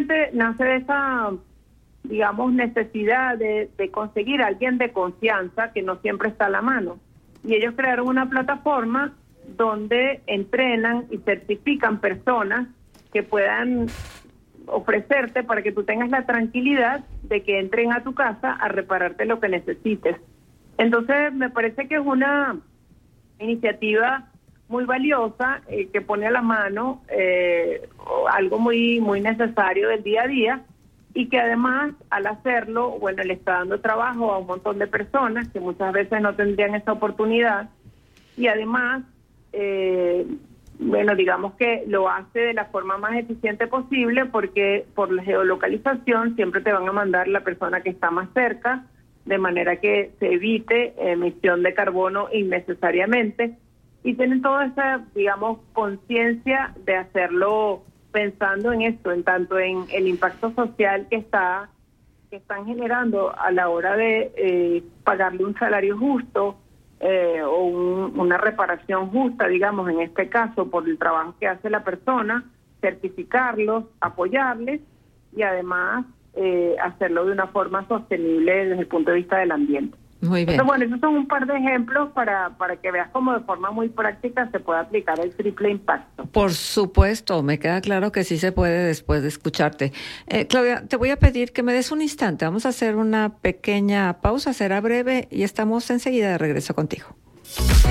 simplemente nace de esa, digamos, necesidad de conseguir a alguien de confianza que no siempre está a la mano. Y ellos crearon una plataforma donde entrenan y certifican personas que puedan ofrecerte para que tú tengas la tranquilidad de que entren a tu casa a repararte lo que necesites. Entonces, me parece que es una iniciativa muy valiosa que pone a la mano algo muy, muy necesario del día a día y que además, al hacerlo, bueno, le está dando trabajo a un montón de personas que muchas veces no tendrían esa oportunidad y además, bueno, digamos que lo hace de la forma más eficiente posible porque por la geolocalización siempre te van a mandar la persona que está más cerca, de manera que se evite emisión de carbono innecesariamente y tienen toda esa, digamos, conciencia de hacerlo pensando en esto, en tanto en el impacto social que están generando a la hora de pagarle un salario justo o una reparación justa, digamos, en este caso, por el trabajo que hace la persona, certificarlos, apoyarles y además hacerlo de una forma sostenible desde el punto de vista del ambiente. Muy bien. Entonces, bueno, esos son un par de ejemplos para que veas cómo de forma muy práctica se puede aplicar el triple impacto. Por supuesto, me queda claro que sí se puede después de escucharte. Claudia, te voy a pedir que me des un instante. Vamos a hacer una pequeña pausa, será breve y estamos enseguida de regreso contigo.